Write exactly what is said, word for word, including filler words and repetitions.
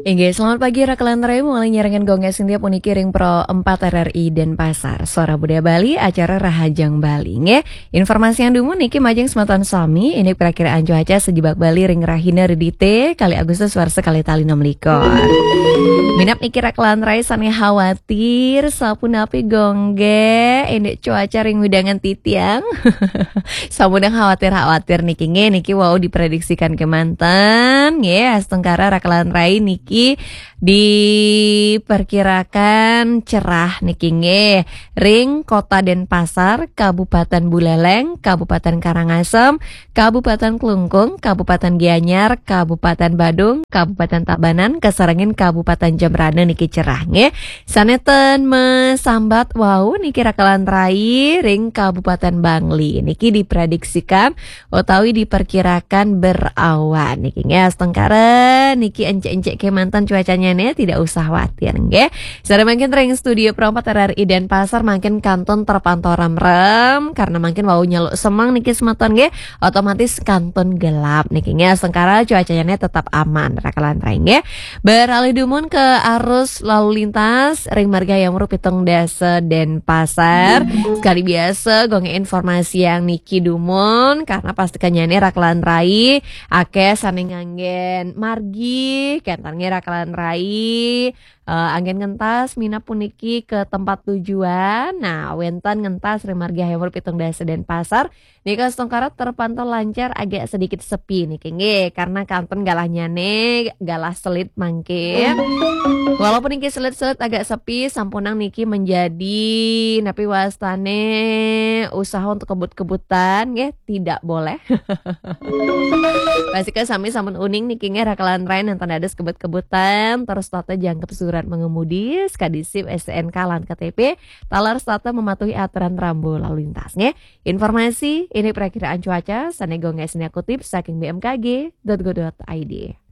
Inge, selamat pagi Rakalan Ray mulai nyarangan gongnya Sintia Puniki Ring Pro empat R R I Denpasar. Suara Budaya Bali, acara Rahajang Bali. Nge, informasi yang dumu Niki Majeng Sematan Sami, ini perakiraan cuaca sejibak Bali Ring Rahina Redite, kali Agustus Warsa kali tali enam likor. Minap Niki Rakalan Ray sani khawatir, sapu napi gongge, ini cuaca ring widangan titiang. Samudang khawatir-khawatir Niki nge, Niki wow diprediksikan ke mantan, nge, Astengkara Rakalan Ray Niki diperkirakan cerah niki nge. Ring Kota Denpasar, Kabupaten Buleleng, Kabupaten Karangasem, Kabupaten Klungkung, Kabupaten Gianyar, Kabupaten Badung, Kabupaten Tabanan, Kasarangin, Kabupaten Jembrana niki cerah nge. Saneten mesambat wow niki Rakalan Rai ring Kabupaten Bangli niki diprediksikan utawi diperkirakan berawan niki nge. Astengkara niki encek-encek ke mantan cuacanya nih tidak usah khawatir nge. Sada makin ring studio Pro empat R R I Denpasar makin kanton terpantau rem-rem karena makin mau nyeluk semang niki sematon nge. Otomatis kanton gelap niki nge. Astengkara cuacanya nih tetap aman Rakalan Rai nge. Beralih dumun ke arus lalu lintas ring marga yang merupitung desa Denpasar. Sekali biasa gonge informasi yang niki dumun karena pastikannya nih Rakalan Rai ake saning anggen margi kentannya Rakalan Rai uh, angin ngentas mina puniki ke tempat tujuan. Nah wentan ngentas remargi hayamur pitung desa Denpasar nika Astengkara terpantau lancar agak sedikit sepi niki nge karena kanton galahnya nih galah selit mangkin. Walaupun niki selit-selit agak sepi sampunang niki menjadi napi wastane usaha untuk kebut-kebutan nge tidak boleh. Pastikan sami sampun uning niki nge Rakalan Rai nanti ada kebut-kebutan terus tata jangkep surat mengemudi skadisip S N K lan K T P talar tata mematuhi aturan rambu lalu lintasnya. Informasi ini perakiraan cuaca sanegong esnya kutip saking B M K G titik go titik I D.